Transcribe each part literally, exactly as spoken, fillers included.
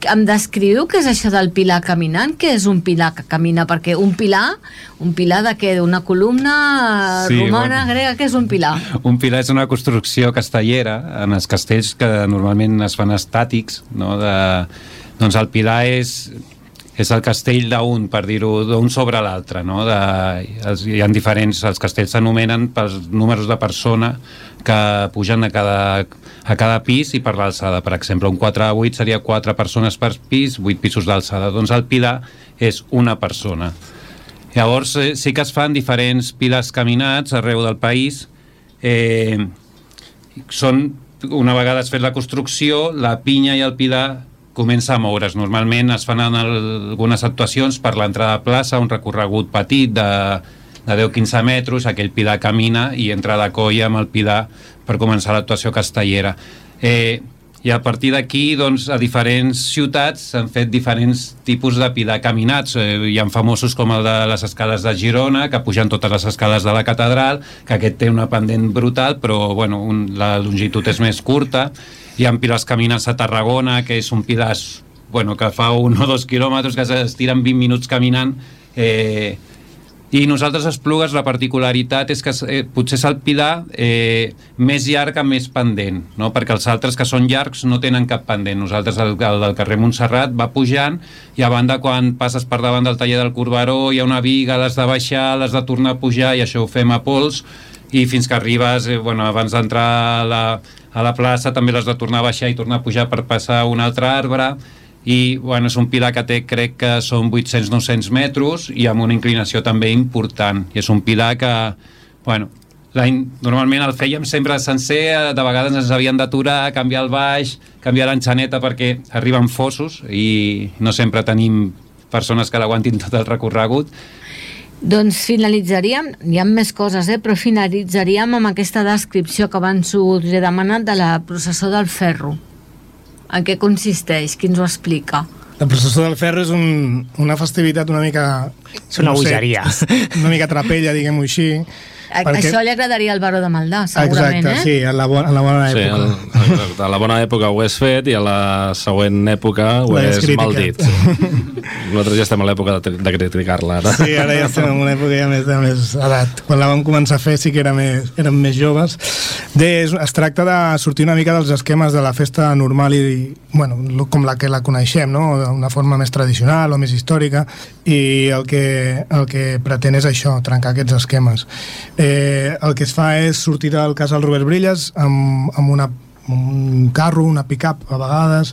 em descriu què és això del pilar caminant? Què és un pilar que camina? Perquè un pilar, un pilar de què? D'una columna sí, romana, bueno, grega? Què és un pilar? Un pilar és una construcció castellera en els castells que normalment es fan estàtics, no? De, doncs el pilar és, és el castell d'un, per dir-ho, d'un sobre l'altre, no? De, els, hi ha diferents, els castells s'anomenen pels números de persona que pugen a cada, a cada pis i per l'alçada. Per exemple, un quatre a vuit seria quatre persones per pis, vuit pisos d'alçada. Doncs el pilar és una persona. Llavors sí que es fan diferents pilars caminats arreu del país. Eh, són, una vegada has fet la construcció, la pinya i el pilar comença a moure's. Normalment es fan en algunes actuacions per l'entrada a plaça, un recorregut petit de de deu a quinze metres, aquell pilar camina i entra a la colla amb el pilar per començar l'actuació castellera. Eh, I a partir d'aquí, doncs, a diferents ciutats s'han fet diferents tipus de pilar caminats. Eh, hi ha famosos com el de les escales de Girona, que pugen totes les escales de la catedral, que aquest té una pendent brutal, però bueno, un, la longitud és més curta. Hi ha pilars caminats a Tarragona, que és un pilar bueno, que fa un o dos quilòmetres, que s'estiren vint minuts caminant. Eh, I nosaltres, a Esplugues, la particularitat és que eh, potser és el pilar eh, més llarg amb més pendent, no? Perquè els altres que són llargs no tenen cap pendent. Nosaltres, el, el del carrer Montserrat va pujant i a banda, quan passes per davant del taller del Corberó, hi ha una viga, l'has de baixar, l'has de tornar a pujar, i això ho fem a pols, i fins que arribes, eh, bueno, abans d'entrar a la, a la plaça també l'has de tornar a baixar i tornar a pujar per passar un altre arbre. I bueno, és un pilar que té, crec que són vuit-cents a nou-cents metres i amb una inclinació també important, i és un pilar que bueno, normalment el fèiem sempre sencer, de vegades ens havien d'aturar, canviar el baix, canviar l'enxaneta perquè arriben fossos i no sempre tenim persones que l'aguantin tot el recorregut. Doncs finalitzaríem, hi ha més coses, eh? Però finalitzaríem amb aquesta descripció que abans us he demanat de la processó del ferro. En què consisteix? Qui ens ho explica? La processó del ferro és un, una festivitat una mica... És una no bogeria. Sé, una mica trapella, diguem-ho així. A, perquè... Això li agradaria al baró de Maldà, segurament, exacte, eh? sí, en la, bona, en la bona sí, època. El, exacte, a la bona època ho és fet i a la següent època ho la és maldit. Nosaltres ja estem a l'època de, de criticar-la, ara. Sí, ara ja estem en una època ja més de més edat. Quan la vam començar a fer sí que era més, érem més joves. De, es, es tracta de sortir una mica dels esquemes de la festa normal i, bueno, com la que la coneixem, no? D'una forma més tradicional o més històrica, i el que, el que pretén és això, trencar aquests esquemes. Eh, el que es fa és sortir del casal Robert Brillas amb, amb una, un carro, una pick-up a vegades,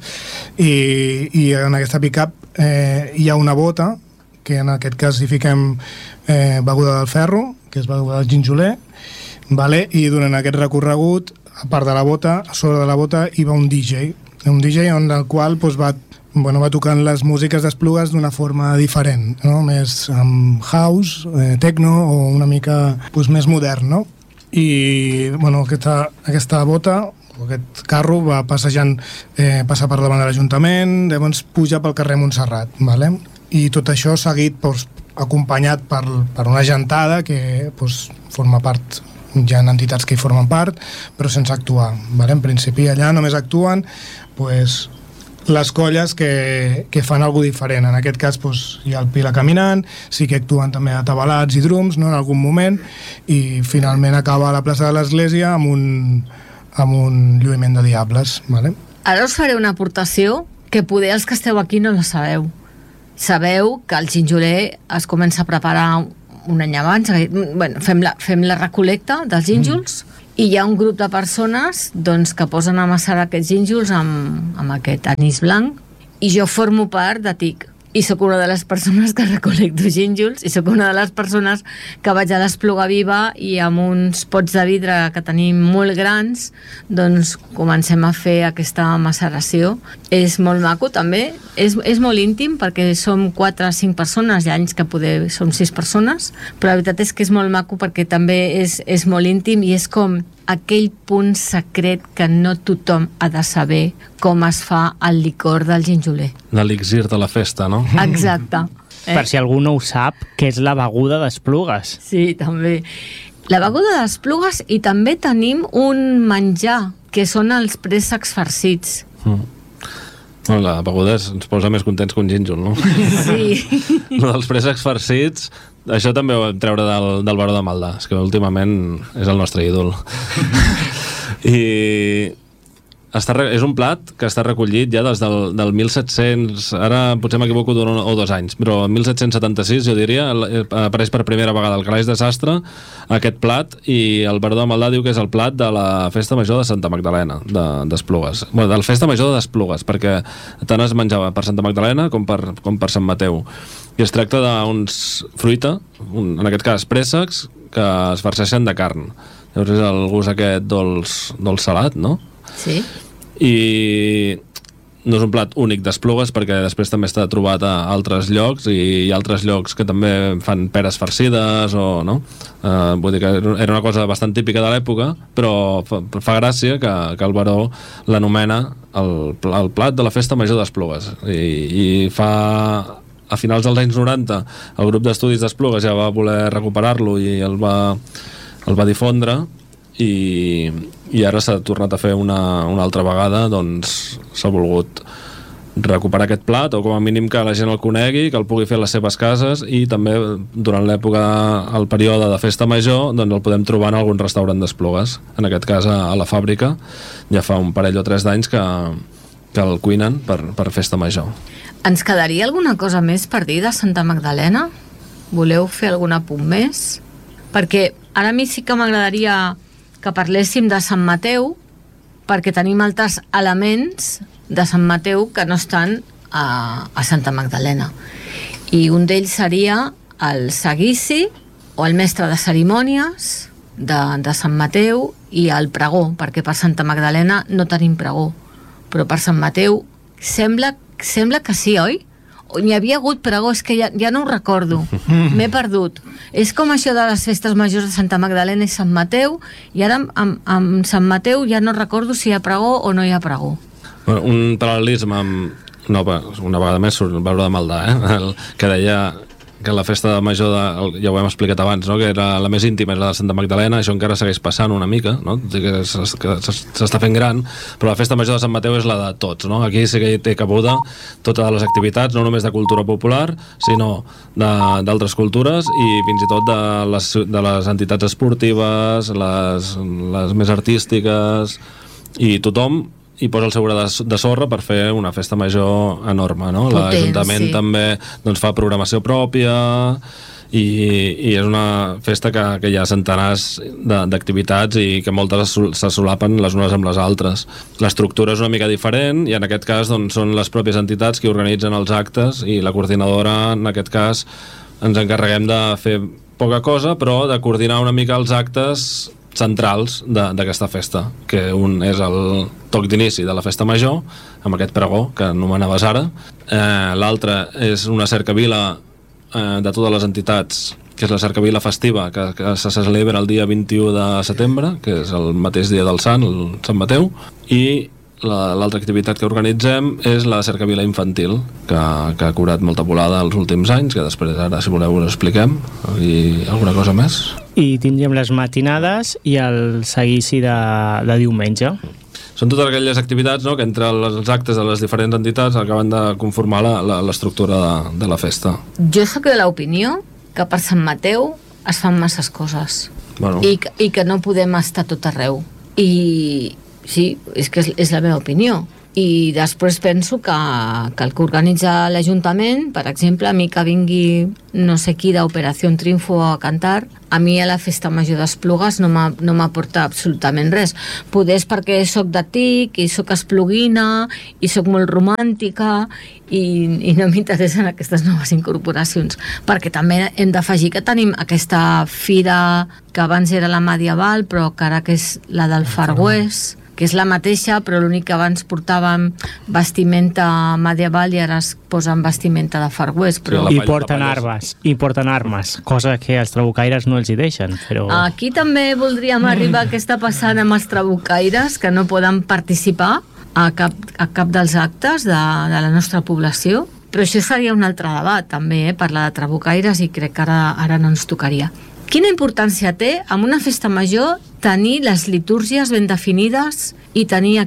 i, i en aquesta pick-up eh, hi ha una bota, que en aquest cas hi fiquem eh, beguda del ferro, que és beguda del ginjoler, vale? I durant aquest recorregut, a part de la bota, a sobre de la bota hi va un D J, un D J on el qual doncs, va Bueno, va tocant les músiques d'Esplugues d'una forma diferent, no? Més amb house, eh, techno o una mica pues, més modern, no? I bueno, aquesta, aquesta bota, aquest carro va passejant, eh, passa per davant de l'Ajuntament, llavors puja pel carrer Montserrat, vale? I tot això seguit, pues, acompanyat per, per una gentada que pues, forma part, hi ha entitats que hi formen part, però sense actuar, vale? En principi allà només actuen pues, les colles que, que fan alguna diferent. En aquest cas doncs, hi ha el Pilar caminant, sí que actuen també atabalats i drums, no?, en algun moment, i finalment acaba a la plaça de l'Església amb un, amb un lluïment de diables. Vale? Ara us faré una aportació que poder els que esteu aquí no la sabeu. Sabeu que el ginjoler es comença a preparar un any abans, bueno, fem, la, fem la recolecta dels gínjols, mm. i hi ha un grup de persones doncs, que posen a amassar aquests gínjols amb, amb aquest anís blanc, i jo formo part de T I C, i sóc una de les persones que recolecto gínjols, i sóc una de les persones que vaig a l'Espluga Viva i amb uns pots de vidre que tenim molt grans doncs comencem a fer aquesta maceració. És molt maco també, és, és molt íntim perquè som quatre o cinc persones, hi ha anys que poder som sis persones, però la veritat és que és molt maco perquè també és, és molt íntim i és com aquell punt secret que no tothom ha de saber com es fa el licor del ginjoler. L'elixir de la festa, no? Exacte. Eh? Per si algú no ho sap, què és la beguda d'Esplugues? Sí, també. La beguda d'Esplugues, i també tenim un menjar, que són els préssecs farcits. Mm. Bueno, la beguda ens posa més contents que un gínjol, no? Sí. Lo dels préssecs farcits, això també ho vam treure del, del Baró de Maldà, és que últimament és el nostre ídol. I està, és un plat que està recollit ja des del, del mil set-cents, ara potser m'equivoco d'un o dos anys, però el mil set-cents setanta-sis, jo diria, apareix per primera vegada al Calaix de Sastre aquest plat, i el Baró de Maldà diu que és el plat de la Festa Major de Santa Magdalena d'Esplugues, bueno, de la Festa Major d'Esplugues, perquè tant es menjava per Santa Magdalena com per, com per Sant Mateu, i es tracta d'uns fruita, un, en aquest cas préssecs, que es farceixen de carn. Llavors és el gust aquest dolç, dolç salat, no? Sí. I no és un plat únic d'Esplugues, perquè després també està trobat a altres llocs, i hi ha altres llocs que també fan peres farcides o no, uh, vull dir que era una cosa bastant típica de l'època, però fa, fa gràcia que, que el Baró l'anomena el, el plat de la Festa Major d'Esplugues, i, i fa a finals dels anys noranta el grup d'estudis d'Esplugues ja va voler recuperar-lo i el va, el va difondre, i, i ara s'ha tornat a fer una, una altra vegada, doncs s'ha volgut recuperar aquest plat, o com a mínim que la gent el conegui, que el pugui fer a les seves cases, i també durant l'època, el període de Festa Major, doncs el podem trobar en algun restaurant d'Esplugues, en aquest cas a, a la fàbrica, ja fa un parell o tres d'anys que, que el cuinen per, per Festa Major. Ens quedaria alguna cosa més per dir de Santa Magdalena? Voleu fer algun apunt més? Perquè ara a mi sí que m'agradaria que parléssim de Sant Mateu, perquè tenim altres elements de Sant Mateu que no estan a, a Santa Magdalena. I un d'ells seria el seguici o el mestre de cerimònies de, de Sant Mateu, i el pregó, perquè per Santa Magdalena no tenim pregó, però per Sant Mateu sembla, sembla que sí, oi? N'hi havia hagut pregó, és que ja, ja no ho recordo, m'he perdut. És com això de les festes majors de Santa Magdalena i Sant Mateu, i ara amb, amb, amb Sant Mateu ja no recordo si hi ha pregó o no hi ha pregó. Bueno, un paral·lelisme amb, no, una vegada més surt el Baró de Maldà, eh? el, que deia que la festa major, de, ja ho hem explicat abans, no? Que era la més íntima, és la de Santa Magdalena, això encara segueix passant una mica, no? Que s'està fent gran, però la festa major de Sant Mateu és la de tots, no? Aquí sí que hi té cabuda totes les activitats, no només de cultura popular, sinó d'altres cultures, i fins i tot de les, de les entitats esportives, les, les més artístiques, i tothom i posa el seu gra de, de sorra per fer una festa major enorme, no? L'Ajuntament sí. també doncs, fa programació pròpia, i, i és una festa que, que hi ha centenars d'activitats i que moltes se solapen les unes amb les altres. L'estructura és una mica diferent, i en aquest cas doncs, són les pròpies entitats que organitzen els actes, i la coordinadora, en aquest cas, ens encarreguem de fer poca cosa, però de coordinar una mica els actes centrals d'aquesta festa, que un és el toc d'inici de la festa major, amb aquest pregó que anomenaves ara, eh, l'altre és una cercavila eh, de totes les entitats, que és la cercavila festiva, que, que se celebra el dia vint-i-u de setembre, que és el mateix dia del Sant, el Sant Mateu, i l'altra activitat que organitzem és la cercavila infantil, que, que ha cobrat molta volada els últims anys, que després ara, si voleu, us expliquem. I alguna cosa més? I tindríem les matinades i el seguici de, de diumenge. Són totes aquelles activitats, no?, que entre els actes de les diferents entitats acaben de conformar l'estructura de, de la festa. Jo sóc de l'opinió que per Sant Mateu es fan masses coses, bueno. I, i que no podem estar tot arreu. I sí, és que és, és la meva opinió. I després penso que, que el que organitza l'Ajuntament, per exemple, a mi que vingui no sé qui d'Operació Triunfo a cantar, a mi a la festa major d'Esplugues no m'aporta absolutament res. Poder és perquè soc de Tic i soc espluguina i soc molt romàntica i, i no m'interessen aquestes noves incorporacions, perquè també hem d'afegir que tenim aquesta fira que abans era la medieval però que ara que és la del Far West, que és la mateixa, però l'únic que abans portàvem vestimenta medieval i ara es posen vestimenta de Far West. Però... I porten armes, i porten armes, cosa que els trabucaires no els hi deixen. Però... Aquí també voldríem arribar a què està passant amb els trabucaires, que no poden participar a cap, a cap dels actes de, de la nostra població. Però això seria un altre debat, també, eh? Parlar de trabucaires, i crec que ara, ara no ens tocaria. Quina importància té, en una festa major, tenir les litúrgies ben definides i tenir aquest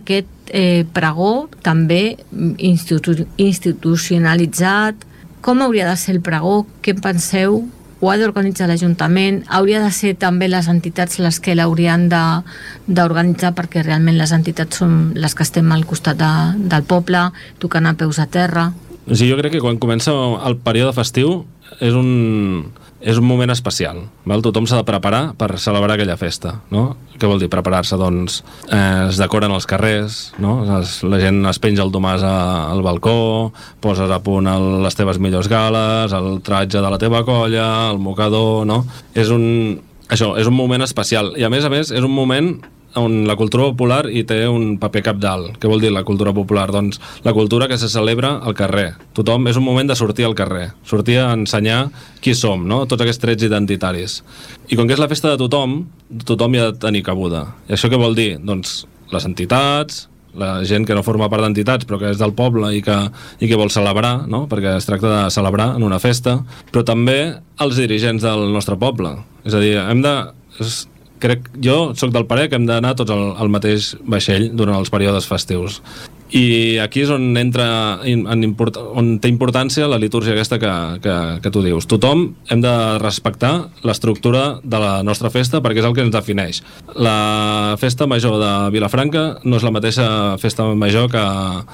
eh, pregó també institu institucionalitzat? Com hauria de ser el pregó? Què en penseu? Ho ha d'organitzar l'Ajuntament? Hauria de ser també les entitats les que l'haurien d'organitzar, perquè realment les entitats són les que estem al costat de, del poble, tocant a peus a terra? Sí, jo crec que quan comença el període festiu és un, és un moment especial, val? Tothom s'ha de preparar per celebrar aquella festa, no? Què vol dir preparar-se? Doncs eh, es decoren els carrers, no? Es, la gent es penja el domàs a, al balcó, poses a punt el, les teves millors gales, el tratge de la teva colla, el mocador, no? És un, això, és un moment especial, i a més a més és un moment on la cultura popular hi té un paper cabdal. Què vol dir la cultura popular? Doncs la cultura que se celebra al carrer. Tothom, és un moment de sortir al carrer, sortir a ensenyar qui som, no? Tots aquests trets identitaris. I com que és la festa de tothom, tothom hi ha de tenir cabuda. I això què vol dir? Doncs les entitats, la gent que no forma part d'entitats però que és del poble i que, i que vol celebrar, no? Perquè es tracta de celebrar en una festa, però també els dirigents del nostre poble. És a dir, hem de... És, crec, jo soc del parer que hem d'anar tots al, al mateix vaixell durant els períodes festius, i aquí és on entra en, en import, on té importància la litúrgia aquesta que, que, que tu dius. Tothom hem de respectar l'estructura de la nostra festa perquè és el que ens defineix. La festa major de Vilafranca no és la mateixa festa major que,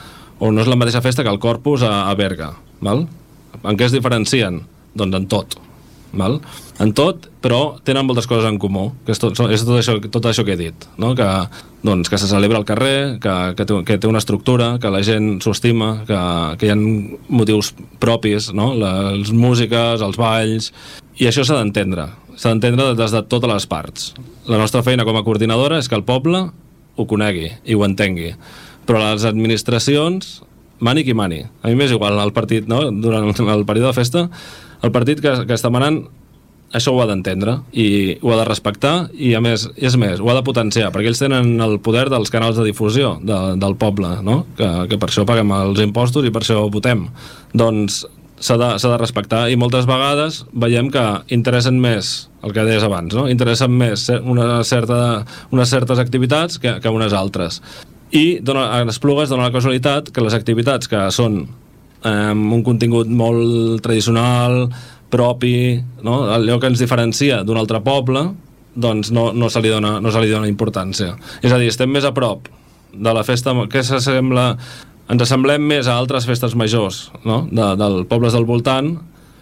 o no és la mateixa festa que el Corpus a, a Berga, val? En què es diferencien? Doncs en tot, val? En tot, però tenen moltes coses en comú, que és tot, és tot, això, tot això que he dit, no? Que, doncs, que se celebra al carrer, que, que, té, que té una estructura, que la gent s'ho estima, que, que hi ha motius propis, no? Les músiques, els balls, i això s'ha d'entendre, s'ha d'entendre des de totes les parts. La nostra feina com a coordinadora és que el poble ho conegui i ho entengui, però les administracions, mani qui mani, a mi m'és igual el partit, no? Durant el període de festa, el partit que, que està manant això ho ha d'entendre i ho ha de respectar, i a més, és més, ho ha de potenciar, perquè ells tenen el poder dels canals de difusió de, del poble, no? que, que per això paguem els impostos i per això votem. Doncs s'ha de, s'ha de respectar, i moltes vegades veiem que interessen més, el que deies abans, no? Interessen més una certa, unes certes activitats que, que unes altres. I dona, a Esplugues dona la casualitat que les activitats que són eh, amb un contingut molt tradicional, propi, no? Allò que ens diferencia d'un altre poble, doncs no, no, se li dona, no se li dona importància. És a dir, estem més a prop de la festa que s'assembla, ens assemblem més a altres festes majors, no? de, del pobles del voltant,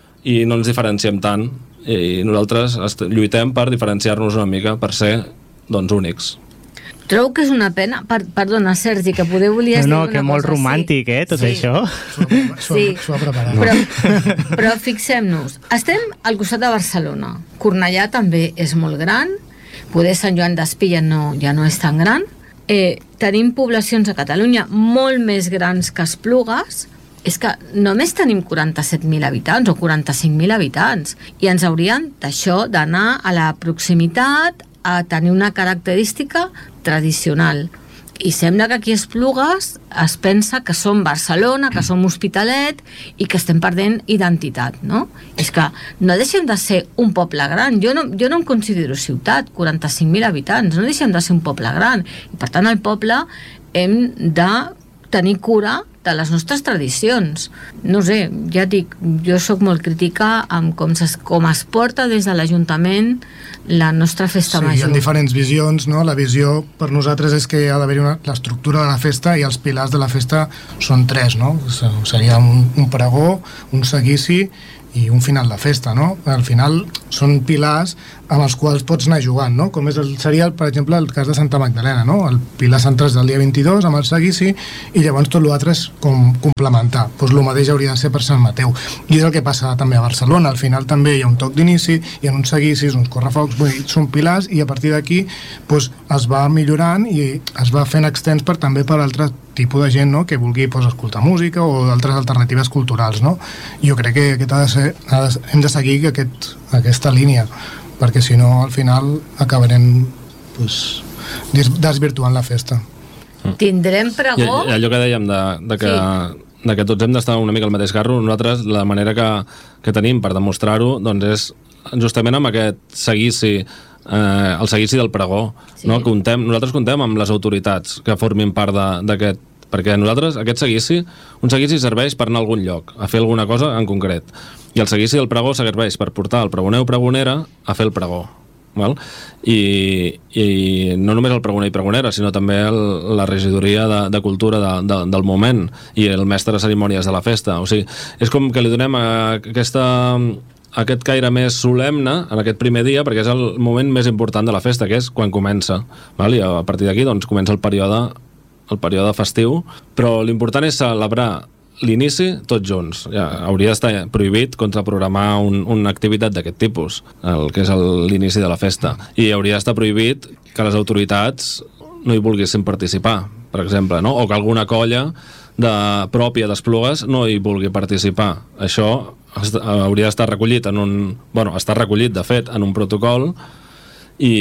i no ens diferenciem tant, i nosaltres lluitem per diferenciar-nos una mica, per ser, doncs, únics. Trobo que és una pena, per, perdona Sergi, que poder volies no, no, dir una que molt cosa, romàntic, sí. eh, tot sí. això. Sí, s'ho ha preparat. però, però fixem-nos, estem al costat de Barcelona, Cornellà també és molt gran, poder Sant Joan d'Espí no, ja no és tan gran, eh, tenim poblacions a Catalunya molt més grans que Esplugues, és que només tenim quaranta-set mil habitants o quaranta-cinc mil habitants, i ens haurien d'això d'anar a la proximitat, a tenir una característica tradicional. I sembla que aquí a Esplugues es pensa que som Barcelona, que som Hospitalet i que estem perdent identitat, no? És que no deixem de ser un poble gran. Jo no, jo no em considero ciutat, quaranta-cinc mil habitants, no deixem de ser un poble gran. I per tant, al poble hem de tenir cura de les nostres tradicions. No sé, ja dic, jo sóc molt crítica amb com, es, com es porta des de l'Ajuntament la nostra festa sí, major. Hi ha diferents visions, no? La visió per nosaltres és que ha d'haver l'estructura de la festa, i els pilars de la festa són tres, no? Seria un, un pregó, un seguici i un final de festa, no? Al final són pilars amb els quals pots anar jugant, no? Com és el, seria, per exemple, el cas de Santa Magdalena, no? El pilar central del dia vint-i-dos amb el seguici, i llavors tot l'altre és com complementar. Doncs el mateix hauria de ser per Sant Mateu. I és el que passa també a Barcelona. Al final també hi ha un toc d'inici, hi ha uns seguicis, uns correfocs, vull dir, són pilars, i a partir d'aquí doncs, es va millorant i es va fent extens per, també per altres tipus de gent, no? Que vulgui pues, escoltar música o d'altres alternatives culturals, no? Jo crec que aquest ha de ser, ha de, hem de seguir aquest, aquesta línia, perquè si no al final acabarem pues, desvirtuant la festa. Tindrem pregó? I allò que dèiem de, de, que, sí. de que tots hem d'estar una mica al mateix carro, nosaltres la manera que, que tenim per demostrar-ho doncs és justament amb aquest seguici eh, el seguici del pregó. Sí. No? Contem, nosaltres contem amb les autoritats que formin part d'aquest, perquè nosaltres, aquest seguici, un seguici serveix per anar a algun lloc, a fer alguna cosa en concret, i el seguici del pregó serveix per portar el pregoner o pregonera a fer el pregó. Val? I, i no només el pregoner i pregonera, sinó també el, la regidoria de, de cultura de, de, del moment i el mestre de cerimònies de la festa. O sigui, és com que li donem a aquesta, aquest caire més solemne en aquest primer dia, perquè és el moment més important de la festa, que és quan comença. Val? I a partir d'aquí doncs, comença el període, el període festiu, però l'important és celebrar l'inici tots junts. Ja, hauria d'estar prohibit contraprogramar un, una activitat d'aquest tipus, el que és l'inici de la festa, i hauria d'estar prohibit que les autoritats no hi volguessin participar, per exemple, no? O que alguna colla de, pròpia d'Esplugues no hi vulgui participar. Això hauria d'estar recollit en un... Bueno, està recollit, de fet, en un protocol, i...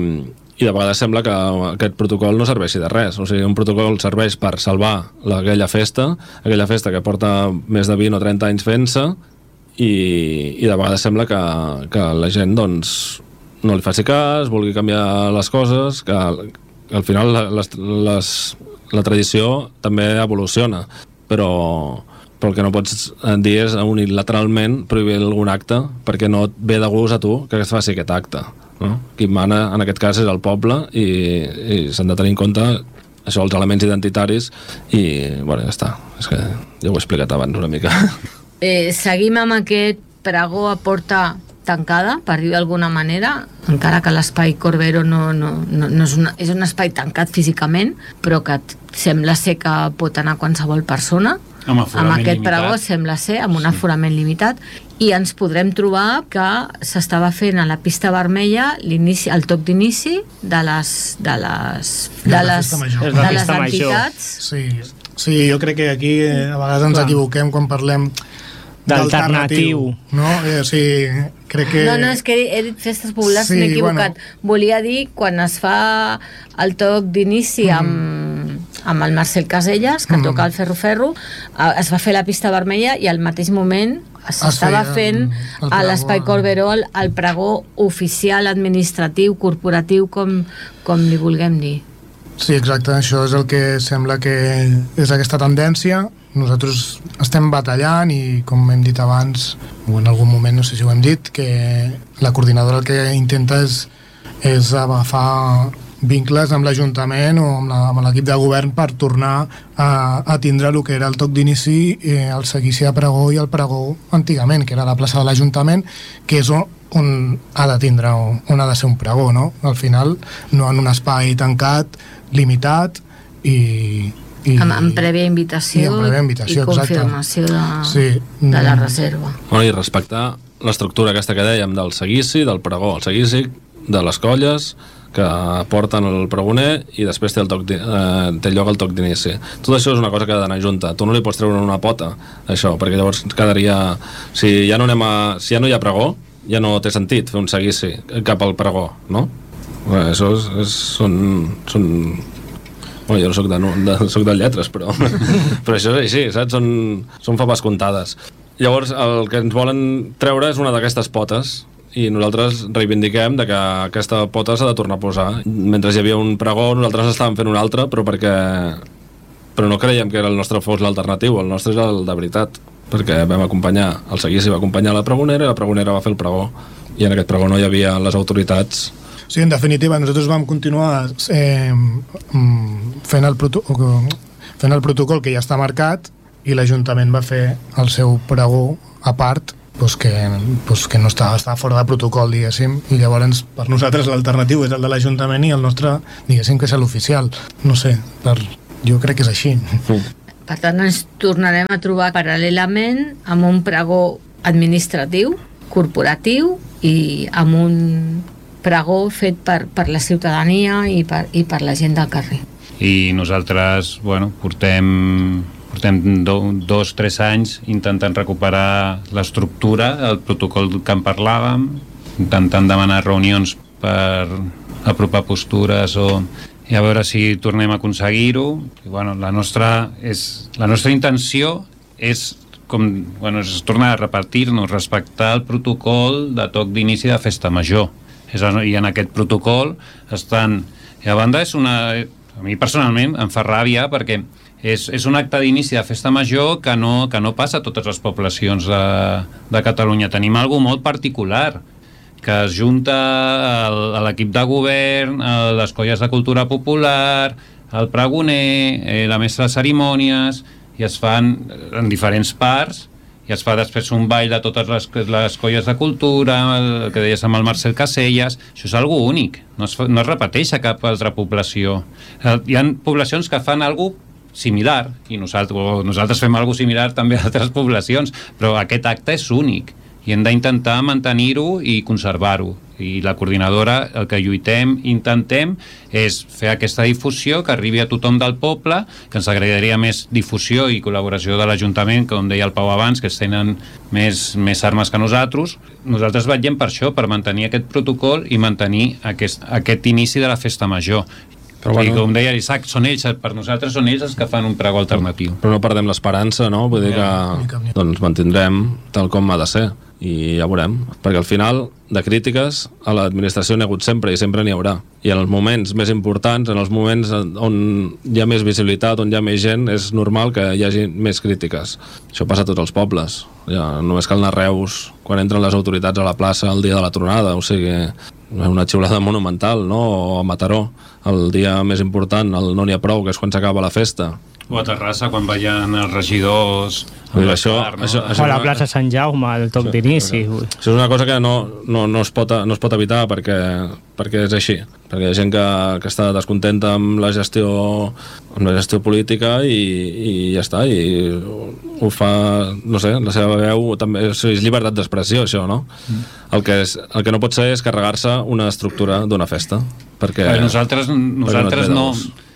i de vegades sembla que aquest protocol no serveixi de res. O sigui, un protocol serveix per salvar aquella festa, aquella festa que porta més de vint o trenta anys fent-se, i, i de vegades sembla que, que la gent doncs, no li faci cas, vulgui canviar les coses, que, que al final les, les, la tradició també evoluciona, però, però el que no pots dir és unilateralment prohibir algun acte perquè no et ve de gust a tu que es faci aquest acte. No? Qui mana en aquest cas és el poble, i, i s'han de tenir en compte això, els elements identitaris, i bueno, ja està, és que ja ho he explicat abans una mica. Eh, seguim amb aquest pregó a porta tancada, per dir d'alguna manera, encara que l'espai Corbero no, no, no, no és, una, és un espai tancat físicament, però que sembla ser que pot anar qualsevol persona. Amb, amb aquest pregó sembla ser, amb un sí. aforament limitat, i ens podrem trobar que s'estava fent a la pista vermella l'inici, el toc d'inici de les de les, de les, de de les entitats. Sí, sí, jo crec que aquí a vegades ens Clar. equivoquem quan parlem d'alternatiu, no? Eh, sí, crec que... No, no, és que he, he dit festes populars, sí, m'he equivocat. Bueno. Volia dir quan es fa el toc d'inici mm. amb, amb el Marcel Caselles, que mm. toca el Ferro Ferro, es va fer la pista vermella i al mateix moment s'estava ah, sí, fent el, el a l'Espai Corberó el, el pregó oficial, administratiu, corporatiu, com, com li vulguem dir. Sí, exacte, això és el que sembla que és aquesta tendència. Nosaltres estem batallant i, com hem dit abans, o en algun moment, no sé si ho hem dit, que la coordinadora el que intenta és, és agafar vincles amb l'Ajuntament o amb l'equip de govern per tornar a, a tindre el que era el toc d'inici, eh, el seguici de pregó i el pregó antigament, que era la plaça de l'Ajuntament, que és on, on ha de tindre, on ha de ser un pregó, no? Al final, no en un espai tancat, limitat i... I, amb, amb prèvia invitació i, amb prèvia invitació, i confirmació de, sí. de la reserva. Bueno, i respectar l'estructura aquesta que dèiem del seguici, del pregó, el seguici de les colles que porten el pregoner i després té, el toc, eh, té lloc el toc d'inici. Tot això és una cosa que ha d'anar junta. Tu no li pots treure una pota, això, perquè llavors quedaria... Si ja no, anem a, si ja no hi ha pregó, ja no té sentit fer un seguici cap al pregó, no? Bé, això és, és, són... són Bueno, jo no soc de, de, soc de lletres, però, però això és així, saps? Són, són faves comptades. Llavors, el que ens volen treure és una d'aquestes potes, i nosaltres reivindiquem de que aquesta pota s'ha de tornar a posar. Mentre hi havia un pregó, nosaltres estàvem fent un altre, però perquè... Però no creiem que el nostre fos l'alternatiu, el nostre és el de veritat, perquè vam acompanyar, el seguici va acompanyar la pregonera, i la pregonera va fer el pregó, i en aquest pregó no hi havia les autoritats. Sí, en definitiva, nosaltres vam continuar eh, fent, el fent el protocol que ja està marcat, i l'Ajuntament va fer el seu pregó a part, pues que, pues que no està, està fora de protocol, diguéssim, i llavors per nosaltres l'alternatiu és el de l'Ajuntament i el nostre, diguéssim, que és l'oficial. No sé, per, jo crec que és així. Per tant, ens tornarem a trobar paral·lelament amb un pregó administratiu, corporatiu, i amb un pregó fet per, per la ciutadania i per, i per la gent del carrer. I nosaltres, bueno, portem, portem do, dos, tres anys intentant recuperar l'estructura, el protocol que en parlàvem, intentant demanar reunions per apropar postures o i a veure si tornem a aconseguir-ho. I, bueno, la nostra, és, la nostra intenció és com, bueno, es torna a repartir-nos, respectar el protocol de toc d'inici de festa major. És, i en aquest protocol estan... I a banda és una... A mi personalment em fa ràbia perquè és, és un acte d'inici de festa major que no, que no passa a totes les poblacions de, de Catalunya. Tenim algo molt particular, que es junta el, l'equip de govern, les colles de cultura popular, el pregoner, eh, la mestra de cerimònies, i es fan en diferents parts, i es fa després un ball de totes les, les colles de cultura, el que deies amb el Marcel Caselles. Això és algo únic, no es, no es repeteix a cap altra població. Hi ha poblacions que fan algo similar, i nosaltres, nosaltres fem algo similar també a altres poblacions, però aquest acte és únic, i hem d'intentar mantenir-ho i conservar-ho. I la coordinadora, el que lluitem, intentem, és fer aquesta difusió que arribi a tothom del poble, que ens agradaria més difusió i col·laboració de l'Ajuntament, que com deia el Pau abans, que tenen més, més armes que nosaltres. Nosaltres vetllem per això, per mantenir aquest protocol i mantenir aquest, aquest inici de la festa major. Però bueno, i com deia l'Isaac, són ells, per nosaltres són ells els que fan un pregó alternatiu. Però no perdem l'esperança, no? Vull dir que doncs, mantindrem tal com ha de ser, i ja veurem, perquè al final de crítiques a l'administració n'hi ha hagut sempre i sempre n'hi haurà, i en els moments més importants, en els moments on hi ha més visibilitat, on hi ha més gent, és normal que hi hagi més crítiques. Això passa a tots els pobles, ja, només cal anar a Reus quan entren les autoritats a la plaça el dia de la tronada, o sigui, una xiulada monumental, no? O a Mataró, el dia més important, el no n'hi ha prou, que és quan s'acaba la festa. O a Terrassa, quan veien els regidors... Això, car, no? això, això, o a la plaça Sant Jaume, el toc d'inici. Això és una cosa que no, no, no, es, pot, no es pot evitar perquè, perquè és així. Perquè hi ha gent que, que està descontenta amb la gestió, amb la gestió política i, i ja està. I ho fa, no sé, la seva veu també és, és llibertat d'expressió, això, no? Mm. El, que és, el que no pot ser és carregar-se una estructura d'una festa. Perquè, perquè nosaltres, nosaltres no...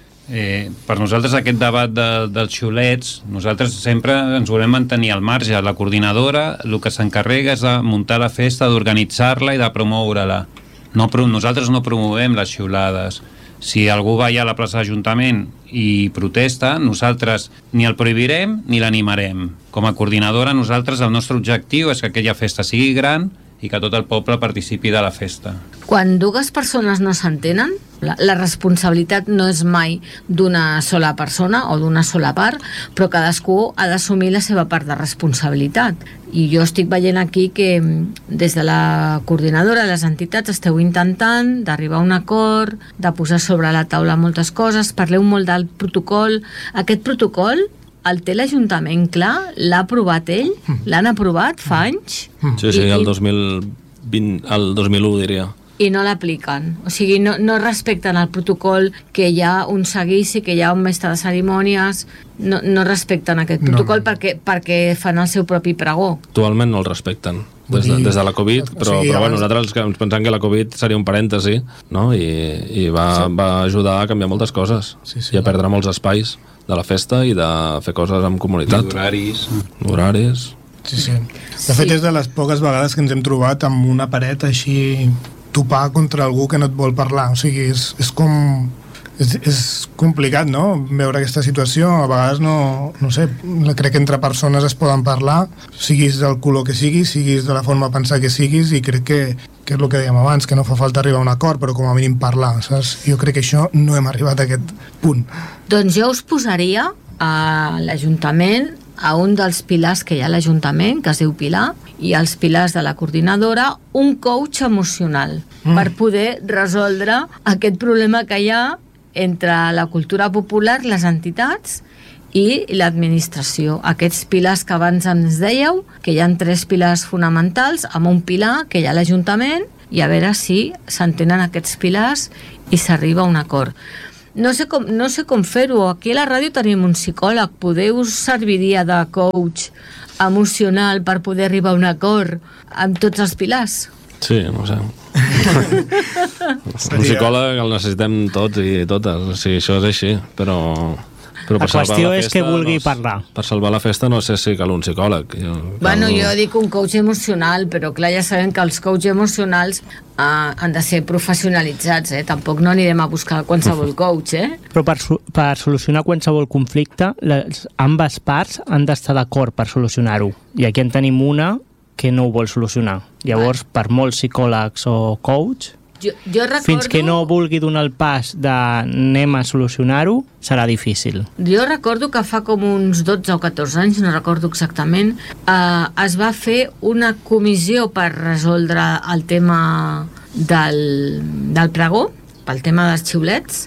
Eh, per nosaltres aquest debat de, dels xiulets, nosaltres sempre ens volem mantenir al marge. La coordinadora el que s'encarrega és de muntar la festa, d'organitzar-la i de promoure-la. No, nosaltres no promovem les xiulades. Si algú va a la plaça d'Ajuntament i protesta, nosaltres ni el prohibirem ni l'animarem. Com a coordinadora, nosaltres el nostre objectiu és que aquella festa sigui gran i que tot el poble participi de la festa. Quan dues persones no s'entenen, la, la responsabilitat no és mai d'una sola persona o d'una sola part, però cadascú ha d'assumir la seva part de responsabilitat. I jo estic veient aquí que des de la coordinadora de les entitats esteu intentant d'arribar a un acord, de posar sobre la taula moltes coses, parleu molt del protocol. Aquest protocol el té l'Ajuntament clar? L'ha aprovat ell? L'han aprovat fa anys? Sí, sí, el dos mil vint, el dos mil u diria. I no l'apliquen. O sigui, no, no respecten el protocol, que hi ha un seguici, que hi ha un mestre de cerimònies, no, no respecten aquest protocol no. perquè, perquè fan el seu propi pregó. Actualment no el respecten. Des de, des de la Covid, però, sí, però bueno, nosaltres ens pensem que la Covid seria un parèntesi, no? I, i va, sí. va ajudar a canviar moltes coses sí, sí, i a perdre molts espais de la festa i de fer coses amb comunitat. I horaris. Horaris. Sí, sí. De fet, és de les poques vegades que ens hem trobat amb una paret així topar contra algú que no et vol parlar. O sigui, és, és com... És, és complicat, no?, veure aquesta situació. A vegades no, no sé, crec que entre persones es poden parlar, siguis del color que siguis, siguis de la forma de pensar que siguis, i crec que, que és el que dèiem abans, que no fa falta arribar a un acord, però com a mínim parlar, saps? Jo crec que això no hem arribat a aquest punt. Doncs jo us posaria a l'Ajuntament, a un dels pilars que hi ha a l'Ajuntament, que es diu Pilar, i als pilars de la coordinadora, un coach emocional, mm. per poder resoldre aquest problema que hi ha entre la cultura popular, les entitats i l'administració. Aquests pilars que abans ens dèieu, que hi ha tres pilars fonamentals, amb un pilar que hi ha a l'Ajuntament, i a veure si s'entenen aquests pilars i s'arriba a un acord. No sé com, no sé com fer-ho. Aquí a la ràdio tenim un psicòleg. Podeu serviria de coach emocional per poder arribar a un acord amb tots els pilars? Sí, no ho sé. Un psicòleg el necessitem tots i totes, o sigui, això és així, però... però la qüestió la és que vulgui no, parlar. Per salvar la festa no sé si cal un psicòleg. Jo, bueno, cal... jo dic un coach emocional, però clar, ja sabem que els coach emocionals eh, han de ser professionalitzats, eh? Tampoc no anirem a buscar qualsevol coach, eh? Però per, per solucionar qualsevol conflicte, les ambes parts han d'estar d'acord per solucionar-ho. I aquí en tenim una que no ho vol solucionar. Llavors, per molts psicòlegs o coach, Jo, jo recordo... fins que no vulgui donar el pas de anem a solucionar-ho, serà difícil. Jo recordo que fa com uns dotze o catorze anys, no recordo exactament, eh, es va fer una comissió per resoldre el tema del, del pregó, pel tema dels xiulets,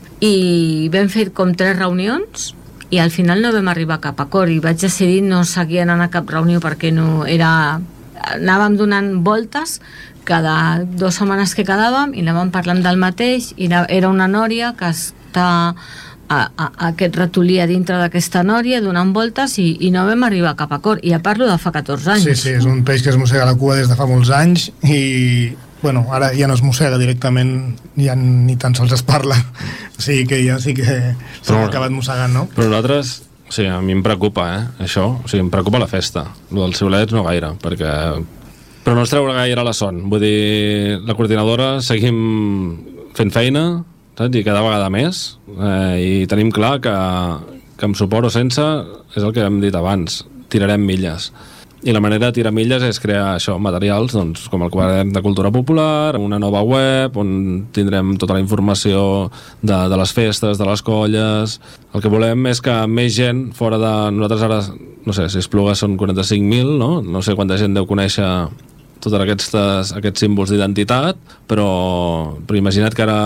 i vam fer com tres reunions i al final no vam arribar a cap acord i vaig decidir no seguir anant a cap reunió perquè no era... anàvem donant voltes cada dues setmanes que quedàvem i anàvem parlant del mateix i era una nòria que està a, a, a aquest ratolí a dintre d'aquesta nòria donant voltes i, i no vam arribar a cap acord i ja parlo de fa catorze anys. Sí, sí, és un peix que es mossega la cua des de fa molts anys i bueno, ara ja no es mossega directament, ja ni tan sols es parla, o sigui que ja sí que s'ha acabat mossegant, no? Però nosaltres, o sigui, a mi em preocupa, eh, això, o sigui, em preocupa la festa, el dels xiulets no gaire, perquè... Però no ens treure gaire la son, vull dir, la coordinadora seguim fent feina, saps? I cada vegada més, eh, i tenim clar que, que amb suport o sense, és el que hem dit abans, tirarem milles. I la manera de tirar milles és crear això, materials, doncs, com el quadern de cultura popular, una nova web, on tindrem tota la informació de, de les festes, de les colles... El que volem és que més gent, fora de... Nosaltres ara, no sé, si Esplugues són quaranta-cinc mil, no? No sé quanta gent deu conèixer tots aquests, aquests símbols d'identitat, però, però imagina't que ara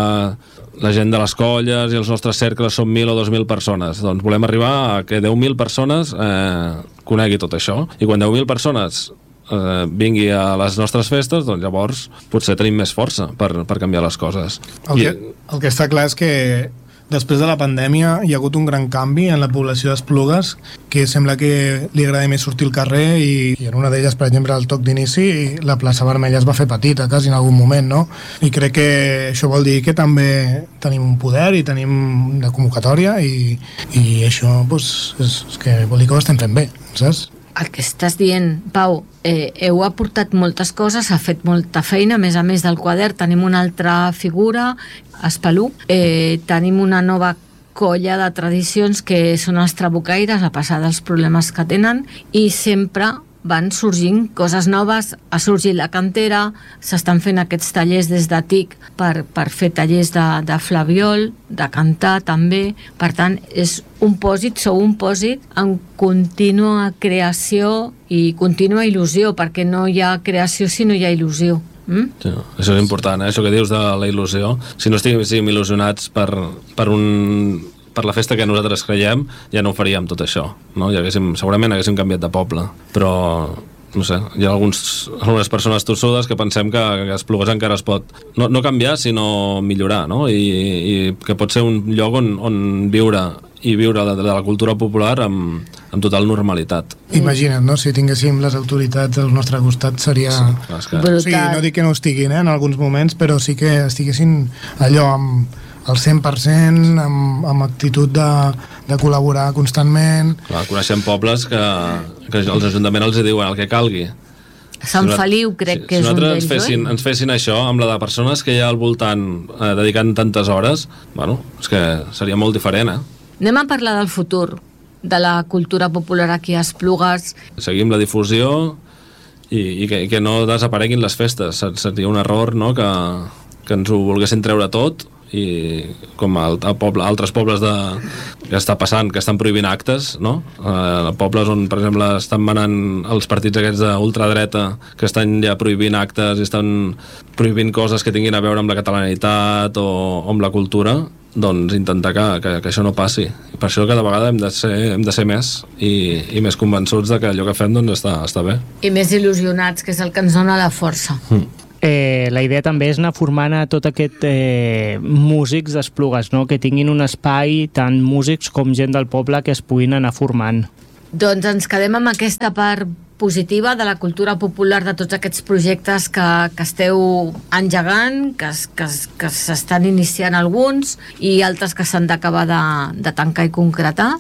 la gent de les colles i els nostres cercles són mil o dos mil persones. Doncs volem arribar a que deu mil persones eh, conegui tot això. I quan deu mil persones eh, vingui a les nostres festes, doncs llavors potser tenim més força per, per canviar les coses. El que, I... el que està clar és que després de la pandèmia hi ha hagut un gran canvi en la població d'Esplugues que sembla que li agrada més sortir al carrer i, i en una d'elles, per exemple, al toc d'inici la plaça Vermella es va fer petita quasi en algun moment, no? I crec que això vol dir que també tenim un poder i tenim una convocatòria i, i això doncs, és, és que vol dir que ho estem fent bé, saps? El que estàs dient, Pau, eh, heu aportat moltes coses, ha fet molta feina, a més a més del quadern tenim una altra figura, Espalú, eh, tenim una nova colla de tradicions que són els trabucaires, a passar dels problemes que tenen, i sempre van sorgint coses noves, ha sorgit la cantera, s'estan fent aquests tallers des de T I C per, per fer tallers de, de flabiol, de cantar també, per tant és un pòsit, sou un pòsit en contínua creació i contínua il·lusió, perquè no hi ha creació si no hi ha il·lusió. Mm? Sí, això és important, eh? Això que dius de la il·lusió. Si no estiguéssim il·lusionats per, per un... per la festa que nosaltres creiem, ja no ho faríem tot això, no? Ja haguéssim, segurament haguéssim canviat de poble, però no sé, hi ha alguns, algunes persones tossudes que pensem que, que Esplugues encara es pot no, no canviar, sinó millorar, no? I, i que pot ser un lloc on, on viure i viure de, de la cultura popular amb, amb total normalitat. Imagina't, no? Si tinguéssim les autoritats al nostre costat seria... Sí, clar, és que... O sigui, no dic que no ho estiguin, eh, en alguns moments, però sí que estiguessin allò amb el cent per cent, amb, amb actitud de, de col·laborar constantment. Clar, coneixem pobles que, que els ajuntaments els diuen el que calgui. Sant Feliu crec si, que si és un d'ells, ens fessin, ens fessin això amb la de persones que hi ha al voltant eh, dedicant tantes hores, bueno, és que seria molt diferent, eh? Anem a parlar del futur de la cultura popular aquí a Esplugues. Seguim la difusió i, i, que, i que no desapareguin les festes. Seria un error, no?, que, que ens ho volguessin treure tot, i com el, el poble, altres pobles de, que està passant, que estan prohibint actes, no? Eh, pobles on, per exemple, estan manant els partits aquests d'ultradreta, que estan ja prohibint actes i estan prohibint coses que tinguin a veure amb la catalanitat o, o amb la cultura, doncs intentar que, que, que això no passi. I per això cada vegada hem de ser, hem de ser més i, i més convençuts de que allò que fem doncs, està, està bé. I més il·lusionats, que és el que ens dona la força. Mm. Eh, la idea també és anar formant a tot aquest eh, músics d'Esplugues, no? Que tinguin un espai, tant músics com gent del poble, que es puguin anar formant. Doncs ens quedem amb aquesta part positiva de la cultura popular, de tots aquests projectes que, que esteu engegant, que, que, que s'estan iniciant alguns i altres que s'han d'acabar de, de tancar i concretar,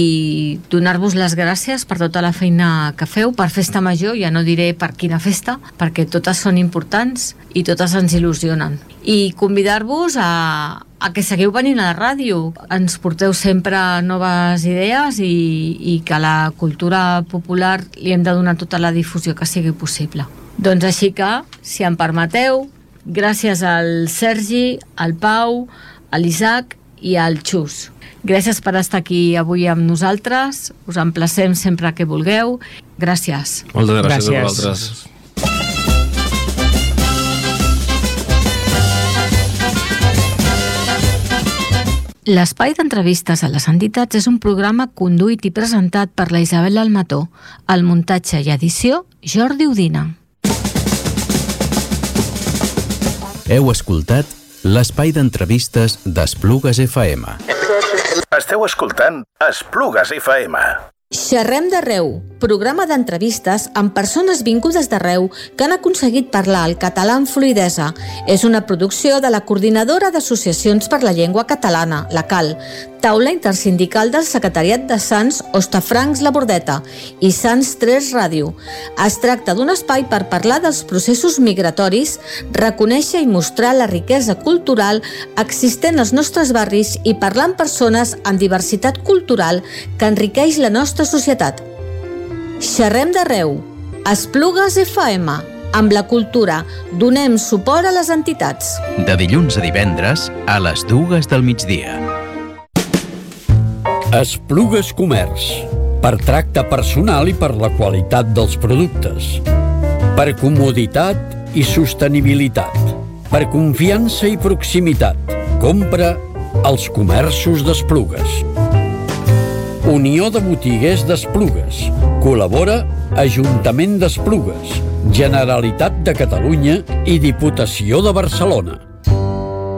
i donar-vos les gràcies per tota la feina que feu, per Festa Major, ja no diré per quina festa, perquè totes són importants i totes ens il·lusionen. I convidar-vos a, a que seguiu venint a la ràdio, ens porteu sempre noves idees i, i que a la cultura popular li hem de donar tota la difusió que sigui possible. Doncs així que, si em permeteu, gràcies al Sergi, al Pau, a l'Isaac i al Xus. Gràcies per estar aquí avui amb nosaltres, us emplacem sempre que vulgueu. Gràcies. Moltes gràcies, gràcies. a vosaltres. L'Espai d'entrevistes a les entitats és un programa conduït i presentat per la Isabel Almató. El muntatge i edició, Jordi Udina. Heu escoltat l'espai d'entrevistes d'Esplugues F M. Esteu escoltant Esplugues F M. Xerrem d'arreu, programa d'entrevistes amb persones vingudes d'arreu que han aconseguit parlar el català amb fluïdesa. És una producció de la Coordinadora d'Associacions per la Llengua Catalana, la CAL, taula intersindical del Secretariat de Sants, Hostafrancs La Bordeta i Sants tres Ràdio. Es tracta d'un espai per parlar dels processos migratoris, reconèixer i mostrar la riquesa cultural existent als nostres barris i parlar amb persones amb diversitat cultural que enriqueix la nostra societat. Xerrem d'arreu. Esplugues F M. Amb la cultura donem suport a les entitats. De dilluns a divendres a les dues del migdia. Esplugues Comerç. Per tracte personal i per la qualitat dels productes. Per comoditat i sostenibilitat. Per confiança i proximitat. Compra als comerços d'Esplugues. Unió de Botiguers d'Esplugues. Col·labora Ajuntament d'Esplugues, Generalitat de Catalunya i Diputació de Barcelona.